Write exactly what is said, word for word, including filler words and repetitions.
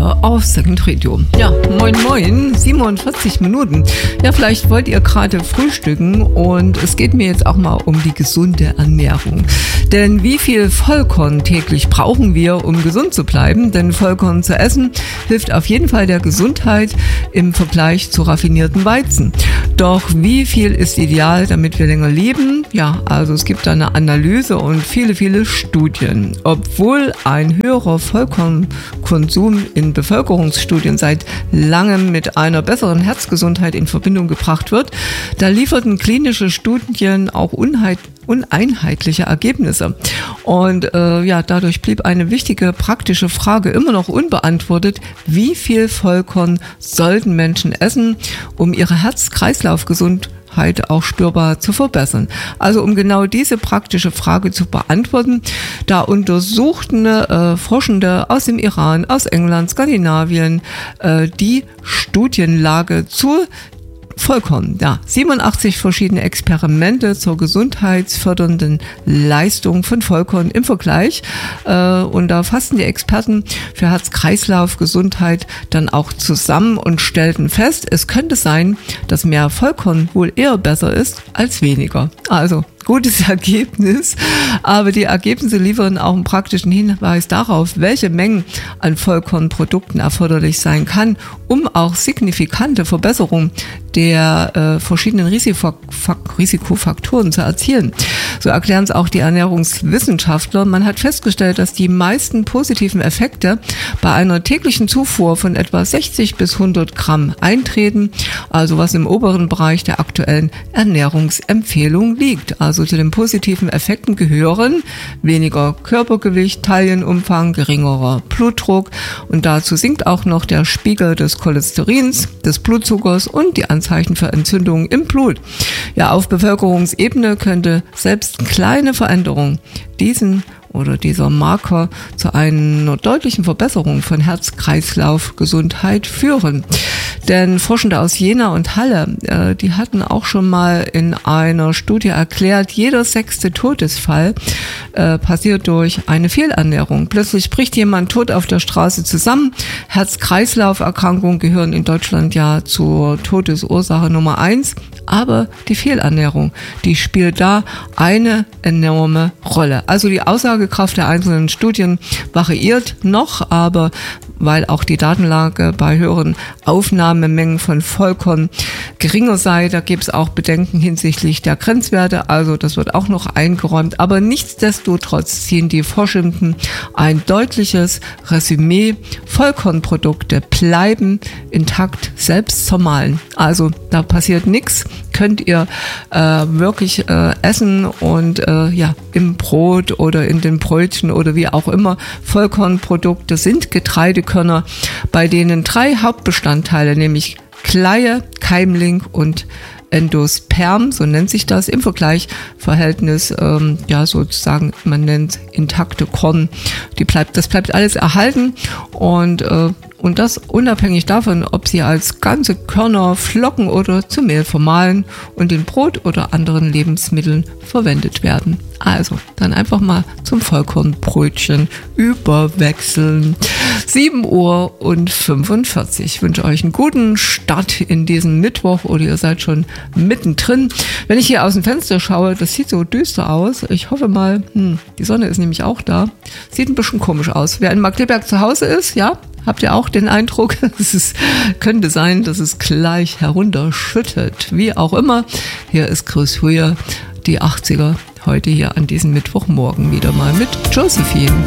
hier auf Second Radio. Ja, moin moin, siebenundvierzig Minuten. Ja, vielleicht wollt ihr gerade frühstücken und es geht mir jetzt auch mal um die gesunde Ernährung. Denn wie viel Vollkorn täglich brauchen wir, um gesund zu bleiben? Denn Vollkorn zu essen hilft auf jeden Fall der Gesundheit im Vergleich zu raffinierten Weizen. Doch wie viel ist ideal, damit wir länger leben? Ja, also es gibt da eine Analyse und viele, viele Studien. Obwohl ein höherer Vollkornkonsum in Bevölkerungsstudien seit langem mit einer besseren Herzgesundheit in Verbindung gebracht wird, da lieferten klinische Studien auch unheit, uneinheitliche Ergebnisse. Und äh, ja, dadurch blieb eine wichtige praktische Frage immer noch unbeantwortet: Wie viel Vollkorn sollten Menschen essen, um ihre Herz-Kreislauf-Gesundheit auch spürbar zu verbessern? Also um genau diese praktische Frage zu beantworten, da untersuchten äh, Forschende aus dem Iran, aus England, Skandinavien äh, die Studienlage zu Vollkorn. Ja, siebenundachtzig verschiedene Experimente zur gesundheitsfördernden Leistung von Vollkorn im Vergleich. Äh, und da fassten die Experten für Herz-Kreislauf-Gesundheit dann auch zusammen und stellten fest, es könnte sein, dass mehr Vollkorn wohl eher besser ist als weniger. Also gutes Ergebnis, aber die Ergebnisse liefern auch einen praktischen Hinweis darauf, welche Mengen an Vollkornprodukten erforderlich sein kann, um auch signifikante Verbesserungen der äh, verschiedenen Risikofaktoren zu erzielen. So erklären es auch die Ernährungswissenschaftler. Man hat festgestellt, dass die meisten positiven Effekte bei einer täglichen Zufuhr von etwa sechzig bis hundert Gramm eintreten, also was im oberen Bereich der aktuellen Ernährungsempfehlung liegt. Also zu den positiven Effekten gehören weniger Körpergewicht, Taillenumfang, geringerer Blutdruck und dazu sinkt auch noch der Spiegel des Cholesterins, des Blutzuckers und die Anzeichen für Entzündungen im Blut. Ja, auf Bevölkerungsebene könnte selbst kleine Veränderungen diesen oder dieser Marker zu einer deutlichen Verbesserung von Herz-Kreislauf-Gesundheit führen. Denn Forschende aus Jena und Halle, äh, die hatten auch schon mal in einer Studie erklärt, jeder sechste Todesfall äh, passiert durch eine Fehlernährung. Plötzlich bricht jemand tot auf der Straße zusammen. Herz-Kreislauf-Erkrankungen gehören in Deutschland ja zur Todesursache Nummer eins. Aber die Fehlernährung, die spielt da eine enorme Rolle. Also die Aussagekraft der einzelnen Studien variiert noch, aber weil auch die Datenlage bei höheren Aufnahmemengen von Vollkorn geringer sei, da gibt es auch Bedenken hinsichtlich der Grenzwerte, also das wird auch noch eingeräumt. Aber nichtsdestotrotz ziehen die Forschenden ein deutliches Resümee: Vollkornprodukte bleiben intakt, selbst zur Mahlen. Also da passiert nichts, könnt ihr äh, wirklich äh, essen und äh, ja, im Brot oder in den Brötchen oder wie auch immer. Vollkornprodukte sind Getreidekörner, bei denen drei Hauptbestandteile, nämlich Kleie, Keimling und Endosperm, so nennt sich das im Vergleichsverhältnis, ähm, ja sozusagen, man nennt intakte Korn, die bleibt, das bleibt alles erhalten und äh, Und das unabhängig davon, ob sie als ganze Körner, Flocken oder zu Mehl vermahlen und in Brot oder anderen Lebensmitteln verwendet werden. Also, dann einfach mal zum Vollkornbrötchen überwechseln. sieben Uhr und fünfundvierzig. Ich wünsche euch einen guten Start in diesen Mittwoch oder ihr seid schon mittendrin. Wenn ich hier aus dem Fenster schaue, das sieht so düster aus. Ich hoffe mal, hm, die Sonne ist nämlich auch da. Sieht ein bisschen komisch aus. Wer in Markkleeberg zu Hause ist, ja, habt ihr auch den Eindruck, es ist, könnte sein, dass es gleich herunterschüttet. Wie auch immer, hier ist Chris Huyer, die achtziger, heute hier an diesem Mittwochmorgen wieder mal mit Josephine.